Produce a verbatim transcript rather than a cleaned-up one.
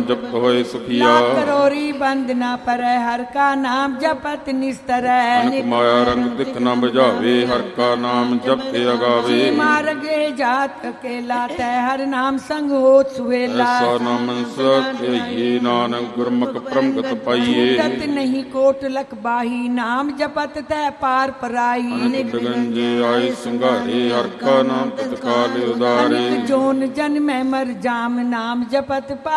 जप होए सुखिया। लाख करोरी बंद ना परै हर का नाम जपत निस्तरै। अनक माया रंग दिख न बुझावे हर का नाम जप के अगावे। मार्गे जात अकेला तै हर नाम संग होत सुहेला। ऐसा नाम ये नानक गुरमुख परमगत पाइये। छूटत नहीं कोट लख बाही नाम जपत तै पार पराई। अनक गंजे आए संघारे हर का नाम तत्काल उदारे। जोन जन में मर जाम नाम जपत पा